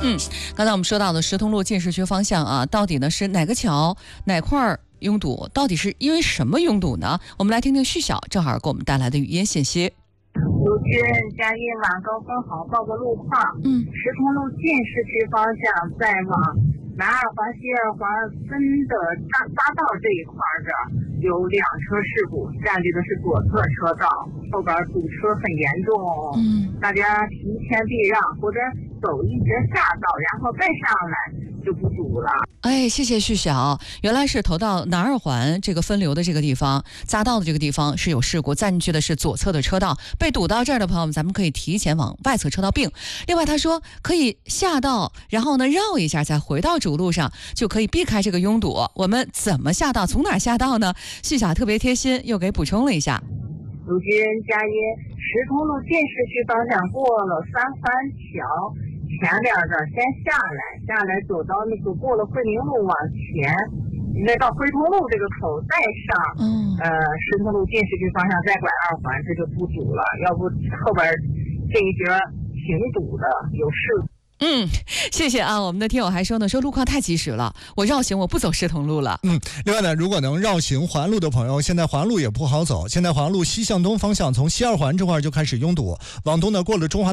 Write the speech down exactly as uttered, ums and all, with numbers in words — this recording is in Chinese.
嗯，刚才我们说到的石通路进市区方向啊，到底呢是哪个桥哪块儿拥堵？到底是因为什么拥堵呢？我们来听听旭晓正好给我们带来的语音信息。 卢军，嘉义晚高峰好，报个路况。 嗯， 石通路进市区方向在往南二环、西二环分的匝匝道这一块儿的有两车事故，占据的是左侧车道，后边堵车很严重。 嗯， 大家提前避让或者走一节下道，然后再上来就不堵了。 哎，谢谢旭晓，原来是投到南二环这个分流的这个地方，匝道的这个地方是有事故，占据的是左侧的车道，被堵到这儿的朋友们，咱们可以提前往外侧车道并。另外他说可以下道，然后呢绕一下再回到主路上，就可以避开这个拥堵。我们怎么下道？从哪下道呢？旭晓特别贴心，又给补充了一下。 卢军，嘉义石通路进市区方向过了三环桥。前边的先下来，下来走到那个过了惠民路往前，再到辉通路这个口再上， 嗯， 呃，石通路进市区方向再拐二环，这就不堵了。要不后边这一节挺堵的，有事故。 嗯，谢谢啊！我们的听友还说呢，说路况太及时了，我绕行我不走石通路了。 嗯，另外呢，如果能绕行环路的朋友，现在环路也不好走。现在环路西向东方向，从西二环这块就开始拥堵，往东呢过了中华